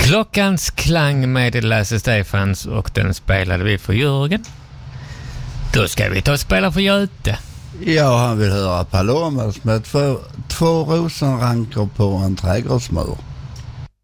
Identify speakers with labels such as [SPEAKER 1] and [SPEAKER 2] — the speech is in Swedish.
[SPEAKER 1] Klockans klang med Lasse Stefans och den spelade vi för Jörgen. Då ska vi ta och spela för Göte.
[SPEAKER 2] Ja, han vill höra Palomas med två rosenrankor på en trädgårdsmur.